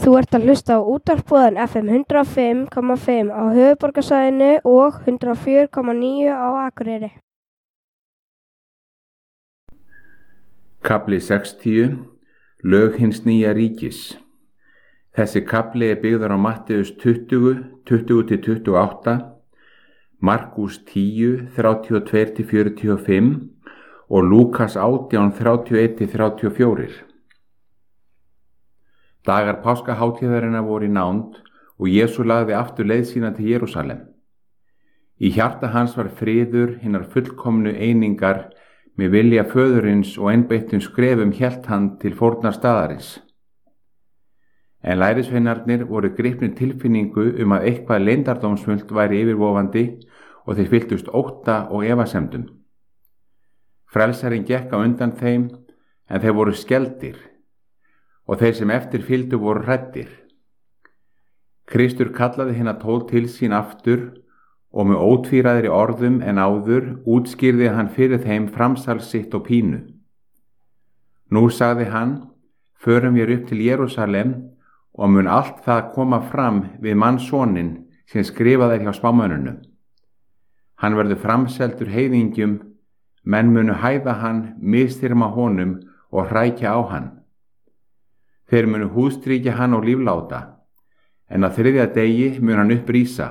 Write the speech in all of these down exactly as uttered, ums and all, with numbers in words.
Þú ert að hlusta á útvarpsboðan F M hundrað og fimm komma fimm á höfuðborgarsvæðinu og hundrað og fjögur komma níu á Akureyri. Kafli sextíu. Lög hins nýja ríkis. Þessi kafli er byggður á Matteus tuttugu, tuttugu til tuttugu og átta, Markús tíu, þrjátíu og tvö til fjörutíu og fimm og Lúkas átján, þrjátíu og eitt til þrjátíu og fjögur. Dagar páskahátíðarinnar voru í nánd og Jesú lagði aftur leið sína til Jerúsalem. Í hjarta hans var friður hinnar fullkomnu einingar, með vilja föðurins og einbeittum skrefum hélt hann til fórnar staðarins. En lærisveinarnir voru gripnir tilfinningu um að eitthvað leyndardómsfullt væri yfirvofandi og þeir fylltust ótta og efasemdum. Frelsarinn gekk á undan þeim, en þeir voru skelfdir, og þeir sem eftir fylgdu voru hræddir. Kristur kallaði hina tólf til sín aftur og með ótvíræðri orðum en áður útskýrði hann fyrir þeim framsal sitt og pínu. Nú sagði hann, förum við upp til Jerúsalem og mun allt það koma fram við mannssoninn sem skrifað er hjá spámönnunum. Hann verður framseldur heiðingjum, menn munu hæða hann, misþyrma honum og hrækja á hann. Þeir munu húðstrýkja hann og lífláta, en á þriðja degi mun hann upprísa.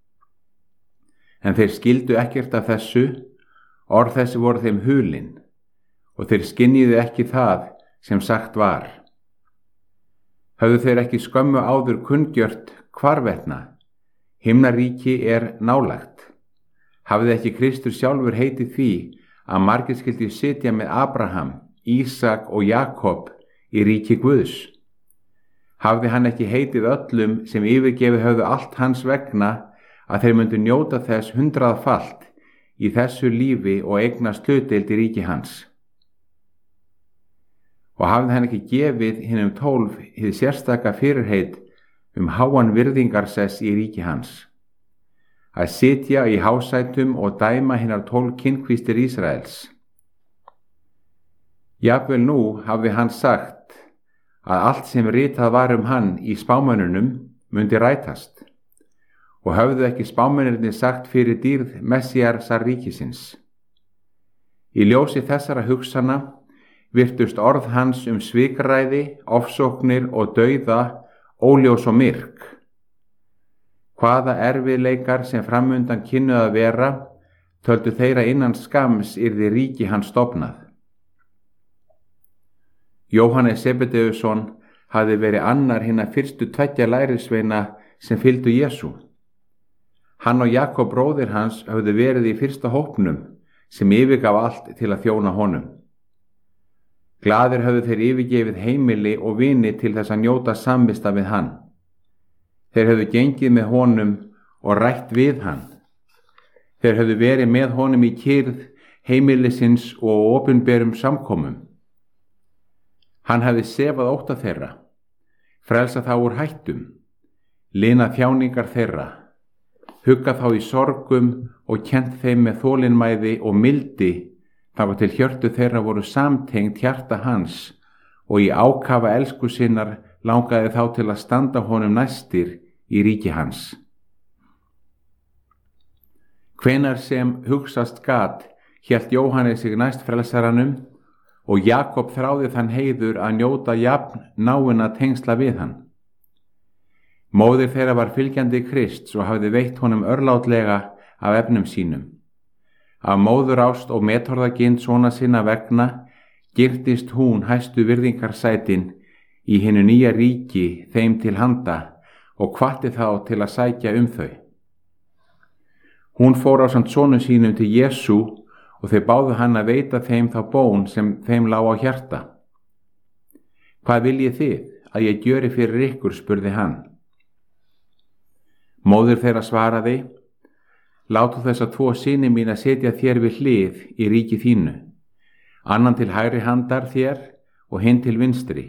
En þeir skildu ekkert af þessu, orð þessi voru þeim hulin, og þeir skynjuðu ekki það sem sagt var. Höfðu þeir ekki skömmu áður kunngjört hvarvetna, himnaríki er nálægt. Hafði ekki Kristur sjálfur heitið því að margir skyldi sitja með Abraham, Ísak og Jakob í ríki Guðs? Hafði hann ekki heitið öllum sem yfirgefið höfðu allt hans vegna að þeir myndu njóta þess hundraðfalt í þessu lífi og eignast hlutdeild í ríki hans? Og hafði hann ekki gefið hinum tólf hið sérstaka fyrirheit um háan virðingarsess í ríki hans, að sitja í hásætum og dæma hinar tólf kynkvístir Ísraels? Jafnvel nú hafði hann sagt að allt sem ritað var um hann í spámönnunum mundi rætast, og höfðu ekki spámennirnir sagt fyrir dýrð Messíasar ríkisins. Í ljósi þessara hugsana virtust orð hans um svikræði, ofsóknir og dauða óljós og myrk. Hvaða erfiðleikar sem framundan kynnu að vera, töldu þeirra innan skams yrði ríki hans stofnað. Jóhannes Sebedeusson hafði verið annar hinna fyrstu tveggja lærisveina sem fylgdu Jesú. Hann og Jakob bróðir hans höfðu verið í fyrsta hópnum sem yfirgaf allt til að þjóna honum. Glaðir höfðu þeir yfirgefið heimili og vini til þess að njóta samvista við hann. Þeir höfðu gengið með honum og rætt við hann. Þeir höfðu verið með honum í kyrrð heimilisins og opinberum samkomum. Hann hefði sefað ótta þeirra, frelsað þá úr hættum, linað þjáningar þeirra, huggað þá í sorgum og kennt þeim með þolinmæði og mildi þangað til hjörtu þeirra voru samtengt hjarta hans og í ákafa elsku sinnar langaði þá til að standa honum næstir í ríki hans. Hvenær sem hugsast gat hélt Jóhannes sig næst frelsaranum og Jakob þráði þann heiður að njóta jafn náinna tengsla við hann. Móðir þeirra var fylgjandi Krists og hafði veitt honum örlátlega af efnum sínum. Af móðurást og metorðagind svona sinna vegna girtist hún hæstu virðingarsætin í hinu nýja ríki þeim til handa og hvatti þá til að sækja um þau. Hún fór ásamt sonum sínum til Jesú og þeir báðu hann að veita þeim þá bón sem þeim lá á hjarta. Hvað viljið þið að ég gjöri fyrir ykkur, spurði hann. Móðir þeirra svaraði, látu þessa tvo syni mín að setja þér við hlið í ríki þínu, annan til hægri handar þér og hinn til vinstri.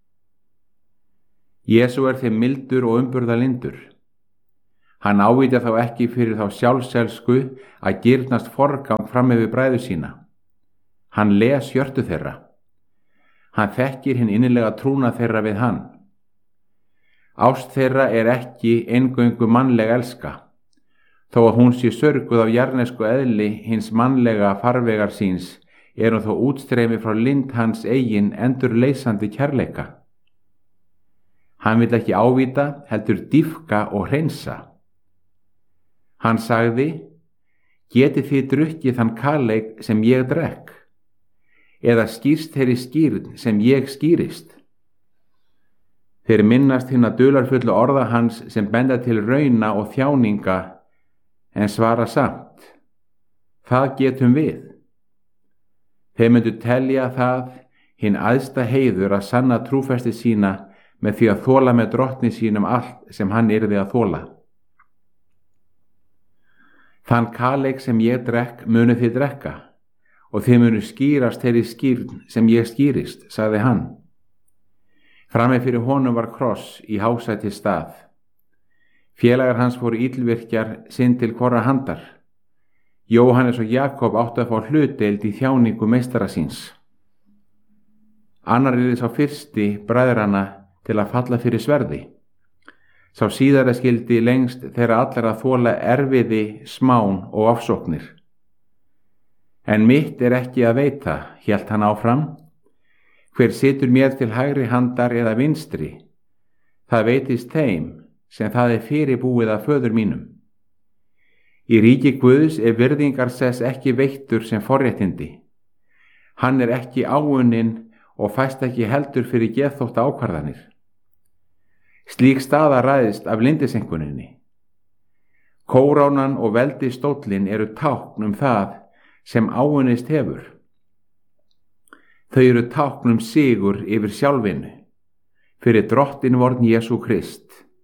Jesú er þeim mildur og umburðarlyndur. Hann ávitja þá ekki fyrir þá sjálfselsku að girnast forgang fram yfir bræður sína. Hann les hjörtu þeirra. Hann þekkir hinn innilega trúna þeirra við hann. Ást þeirra er ekki eingöngu mannleg elska, þó að hún sé sörguð af jarðnesku eðli hins mannlega farvegar síns, er hún þó útstreymi frá lind hans eigin endurleysandi kærleika. Hann vill ekki ávíta, heldur dýpka og hreinsa. Hann sagði: Getið þið drukkið þann kaleik sem ég drekk, eða skýrst þeirri skýrn sem ég skýrist? Þeir minnast hinna dularfullu orða hans sem benda til rauna og þjáninga, en svara samt: Það getum við. Þeir myndu telja það hinn æðsta heiður að sanna trúfesti sína með því að þola með drottni sínum allt sem hann yrði að þola. Þann kaleik sem ég drekk munu þið drekka, og þið munu skýrast þeirri skýrn sem ég skýrist, sagði hann. Frammi fyrir honum var kross í hásæti stað. Félagar hans voru illvirkjar sinn til hvorra handar. Jóhannes og Jakob áttu að fá hlutdeild í þjáningu meistara síns. Annar yrði sá fyrsti bræðrana til að falla fyrir sverði. Sá síðara skildi lengst þeirra allar að þola erfiði, smán og ofsóknir. En mitt er ekki að veita, hélt hann áfram. Hver situr mér til hægri handar eða vinstri, það veitist þeim sem það er fyrirbúið af föður mínum. Í ríki Guðs er virðingarsess ekki veittur sem forréttindi. Hann er ekki áunninn og fæst ekki heldur fyrir geðþótta ákvarðanir. Slík staða ræðist af lindisenkuninni. Kóránan og veldisstóllinn eru tákn um það sem áunnist hefur. Þau eru tákn um sigur yfir sjálfinu, fyrir drottin vorn Jesú Krist.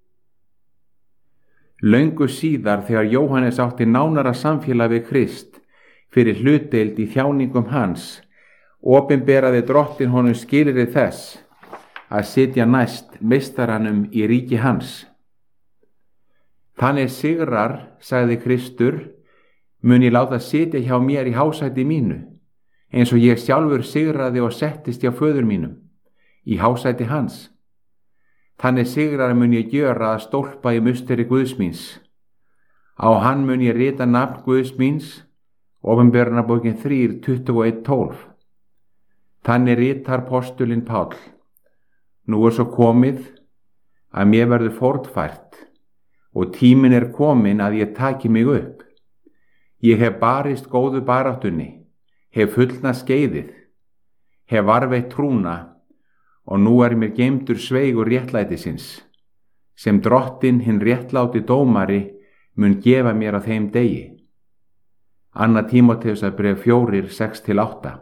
Löngu síðar þegar Jóhannes átti nánara samfélag við Krist fyrir hlutdeild í þjáningum hans, opinberaði drottin honum skilyrði þess að sitja næst meistaranum í ríki hans. Þannig sigrar, sagði Kristur, mun ég láta sitja hjá mér í hásæti mínu, eins og ég sjálfur sigraði og settist hjá föður mínum, í hásæti hans. Þannig sigrar mun ég gjöra að stólpa í musteri Guðs míns. Á hann mun ég rita nafn Guðs míns, Opinberunarbókin þrjú, tuttugu og eitt, tólf. Þannig ritar postulinn Páll: Nú er svo komið að mér verður fórnfært og tíminn er kominn að ég taki mig upp. Ég hef barist góðu baráttunni, hef fullnað skeiðið, hef varveitt trúna og nú er mér geymdur sveigur réttlætisins, sem drottin hinn réttláti dómari mun gefa mér á þeim degi. Annar Tímóteusarbréf fjórir, sex til átta.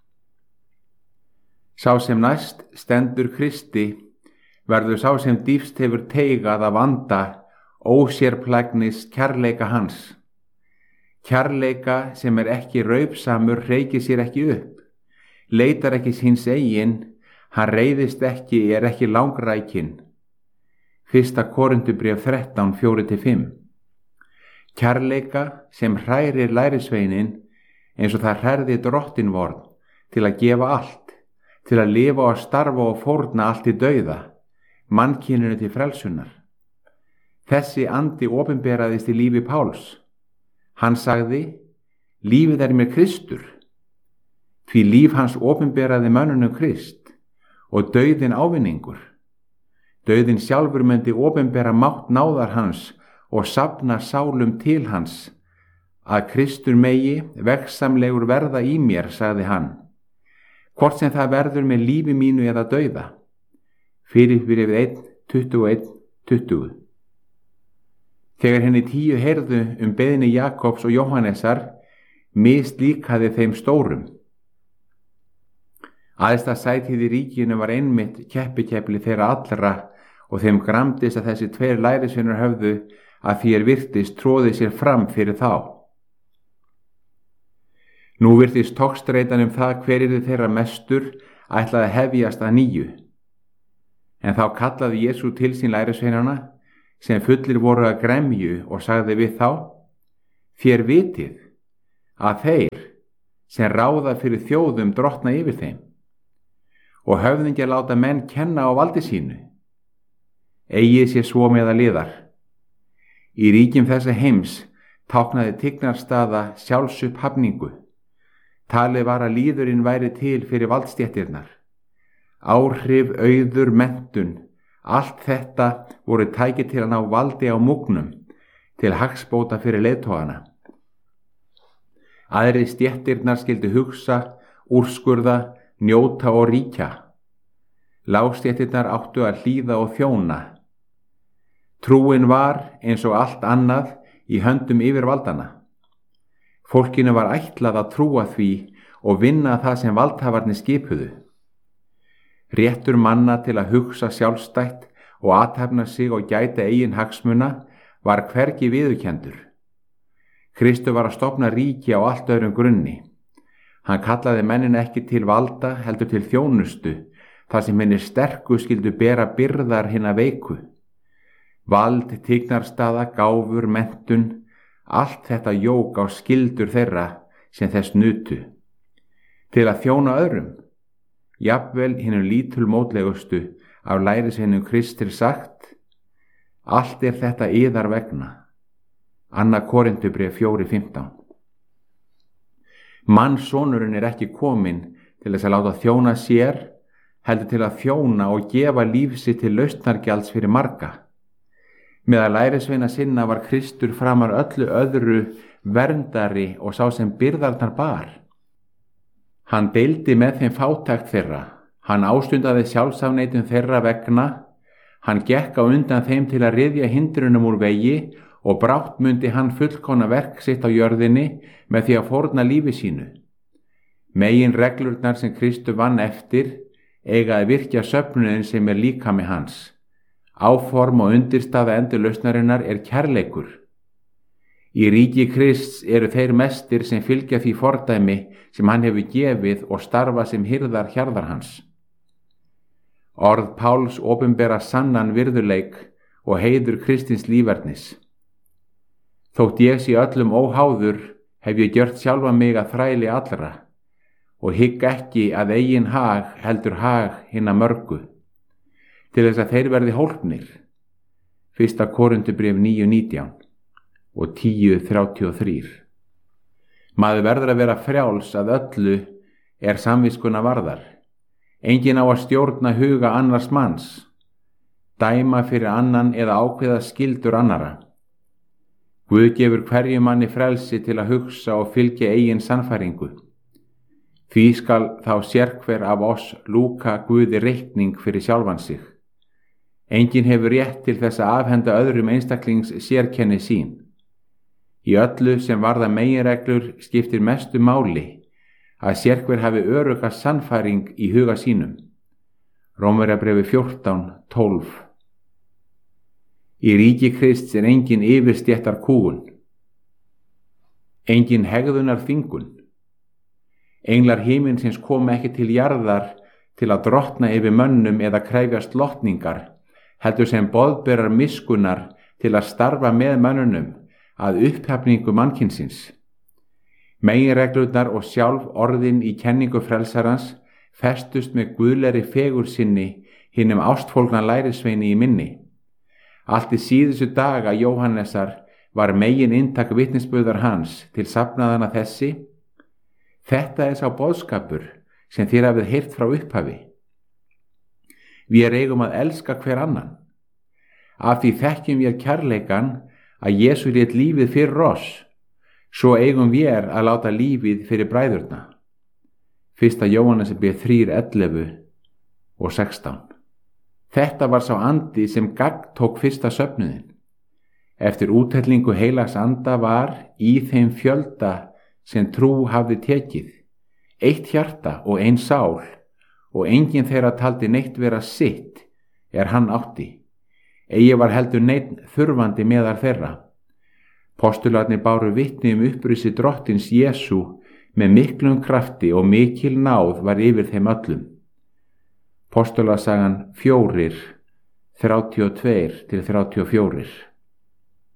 Sá sem næst stendur Kristi verður sá sem dýpst hefur teigað af anda ósérplægnis kærleika hans. Kærleika sem er ekki raupsamur hreykir sér ekki upp, leitar ekki síns eigin, hann reiðist ekki, er ekki langrækinn. Fyrsta Korintubréf þrettán, fjórir til fimm. Kærleika sem hrærir lærisveinin eins og það hrærði drottin vorn til að gefa allt, til að lifa og starfa og fórna allt í dauða, mannkyninu til frelsunar. Þessi andi opinberaðist í lífi Páls. Hann sagði: Lífið er mér Kristur. Því líf hans opinberaði mönnunum Krist og dauðinn ávinningur. Dauðinn sjálfur myndi opinbera mátt náðar hans og safna sálum til hans, að Kristur megi vegsamlegur verða í mér, sagði hann, hvort sem það verður með lífi mínu eða dauða. Filippibréfið eitt, tuttugu og eitt, tuttugu. Þegar henni tíu heyrðu um beiðni Jakobs og Jóhannesar, mislíkaði þeim stórum. Æðsta sætið í ríkinu var einmitt keppikefli þeirra allra og þeim gramdist að þessi tveir lærisveinar höfðu að því er virtist tróði sér fram fyrir þá. Nú virtist togstreitan um það hver yrði þeirra mestur ætlaði að hefjast að nýju. En þá kallaði Jesú til sín lærisveinana sem fullir voru að gremju og sagði við þá: Þér vitið að þeir sem ráða fyrir þjóðum drottna yfir þeim og höfðingjar láta menn kenna á valdi sínu. eigi sé svo meða liðar. Í ríkjum þessa heims táknaði tignarstaða sjálfsupphafningu. Talið var að líðurinn væri til fyrir valdstéttirnar. Áhrif, auður, menntun, allt þetta voru tæki til að ná valdi á múgnum, til hagsbóta fyrir leiðtogana. Aðri stéttirnar skyldu hugsa, úrskurða, njóta og ríkja. Lágstéttirnar áttu að hlýða og þjóna. Trúin var, eins og allt annað, í höndum yfirvaldana. Fólkinu var ætlað að trúa því og vinna það sem valdhafarnir skipuðu. Réttur manna til að hugsa sjálfstætt og athafna sig og gæta eigin hagsmuna var hvergi viðurkenndur. Kristur var að stofna ríki á allt öðrum grunni. Hann kallaði mennin ekki til valda heldur til þjónustu, þar sem henni sterku skyldu bera byrðar hinna veiku. Vald, tignarstaða, gáfur, menntun, allt þetta jók á skyldur þeirra sem þess nutu. Til að þjóna öðrum, jafnvel hinum lítul mótlegustu af lærisveinum Kristur sagt, allt er þetta yðar vegna. Annað Korintubréf fjórar fimmtán. Mannssonurinn er ekki kominn til þess að láta þjóna sér, heldur til að þjóna og gefa líf sitt til lausnargjalds fyrir marga. Meðal lærisveina sinna var Kristur framar öllu öðru verndari og sá sem byrðarnar bar. Hann deildi með þeim fátækt þeirra, hann ástundaði sjálfsafneitun þeirra vegna, hann gekk á undan þeim til að ryðja hindrunum úr vegi og brátt mundi hann fullkomna verk sitt á jörðinni með því að fórna lífi sínu. Megin reglurnar sem Kristur vann eftir eiga að virkja söfnuðin sem er líkami hans. Áform og undirstaða endurlausnarinnar er kærleikur. Í ríki Krists eru þeir mestir sem fylgja því fordæmi sem hann hefur gefið og starfa sem hirðar hjarðar hans. Orð Páls opinbera sannan virðuleik og heiður Kristins lífernis. Þótt ég sé öllum óháður, hef ég gjört sjálfa mig að þræli allra og hygg ekki að eigin hag heldur hag hinna mörgu, til þess að þeir verði hólpnir. Fyrsta Korintubréf níu nítján og tíu þrjátíu og þrjú. Maður verður að vera frjáls að öllu er samviskuna varðar. Enginn á að stjórna huga annars manns, dæma fyrir annan eða ákveða skyldur annara. Guð gefur hverjum manni frelsi til að hugsa og fylgja eigin sannfæringu. Því skal þá sérhver af oss lúka Guði reikning fyrir sjálfan sig. Enginn hefur rétt til þess að afhenda öðrum einstaklings sérkenni sín. Í öllu sem varða meginreglur skiptir mestu máli að sérhver hafi örugga sannfæring í huga sínum. Rómverjabréfi fjórtán tólf. Í ríki Krists er engin yfirstéttar kúgun, engin hegðunar þvingun. Englar himinsins koma ekki til jarðar til að drottna yfir mönnum eða krefjast lotningar, heldur sem boðberar miskunnar til að starfa með mönnunum að upphafningu mannkynsins. Meginreglurnar og sjálf orðin í kenningu frelsarans festust með guðlegri fegur sinni hinum ástfólgna lærisveini í minni. Allt í síðustu daga Jóhannesar var megin inntak vitnisburðar hans til safnaðana þessi: þetta er sá boðskapur sem þér hafið heyrt frá upphafi. Við eigum að elska hver annan. Af því þekkjum við kærleikan að Jesús lét lífið fyrir oss, svo eigum við að láta lífið fyrir bræðurna. Fyrsta Jóhannesarbréf þrjú ellefu og sextán. Þetta var sá andi sem gagntók fyrsta söfnuðin. Eftir úthellingu heilags anda var í þeim fjölda sem trú hafði tekið, eitt hjarta og ein sál, og enginn þeirra taldi neitt vera sitt er hann átti. Eigi var heldur neitt þurfandi meðal þeirra. Postularnir báru vitni um upprisi drottins Jesú með miklum krafti og mikil náð var yfir þeim öllum. Postulasagan fjórir, þrjátíu og tvö til þrjátíu og fjögur.